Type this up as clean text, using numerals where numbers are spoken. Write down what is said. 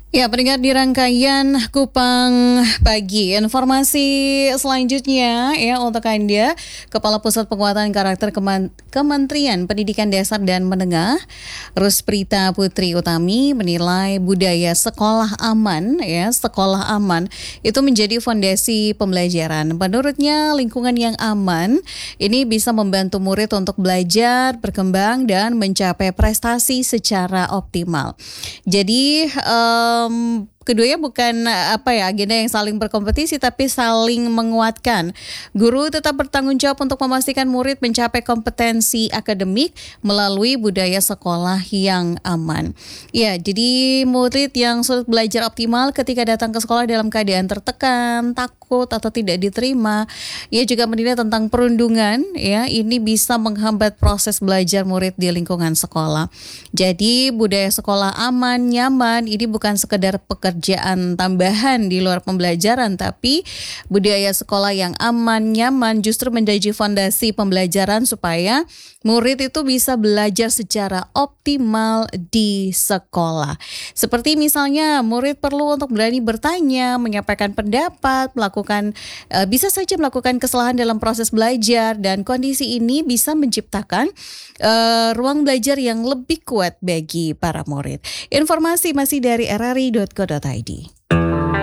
Ya, pendengar di rangkaian Kupang Pagi. Informasi selanjutnya ya untuk Anda, Kepala Pusat Penguatan Karakter Kementerian Pendidikan Dasar dan Menengah, Rusprita Putri Utami menilai budaya sekolah aman itu menjadi fondasi pembelajaran. Menurutnya, lingkungan yang aman ini bisa membantu murid untuk belajar, berkembang dan mencapai prestasi secara optimal. Jadi keduanya bukan agenda yang saling berkompetisi tapi saling menguatkan. Guru tetap bertanggung jawab untuk memastikan murid mencapai kompetensi akademik melalui budaya sekolah yang aman. Ya, jadi murid yang sulit belajar optimal ketika datang ke sekolah dalam keadaan tertekan, takut atau tidak diterima. Ia juga menilai tentang perundungan, ya, ini bisa menghambat proses belajar murid di lingkungan sekolah. Jadi budaya sekolah aman, nyaman ini bukan sekedar pekerjaan tambahan di luar pembelajaran, tapi budaya sekolah yang aman, nyaman justru menjadi fondasi pembelajaran supaya murid itu bisa belajar secara optimal di sekolah. Seperti misalnya murid perlu untuk berani bertanya, menyampaikan pendapat, bisa saja melakukan kesalahan dalam proses belajar, dan kondisi ini bisa menciptakan ruang belajar yang lebih kuat bagi para murid. Informasi masih dari rri.co.id.